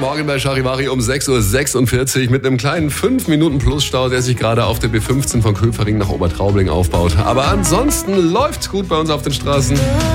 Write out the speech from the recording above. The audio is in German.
Morgen bei Charivari um 6.46 Uhr mit einem kleinen 5-Minuten-Plus-Stau, der sich gerade auf der B15 von Köpfering nach Obertraubling aufbaut. Aber ansonsten läuft's gut bei uns auf den Straßen.